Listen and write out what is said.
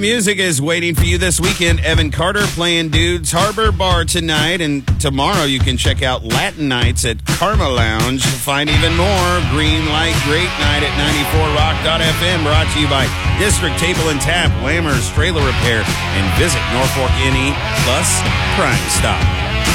Music is waiting for you this weekend. Evan Carter playing Dudes Harbor Bar tonight, and tomorrow you can check out Latin Nights at Karma Lounge. Find even more Green Light Great Night at 94rock.fm, brought to you by District Table and Tap, Lammers Trailer Repair, and visit Norfolk NE plus Crime Stop.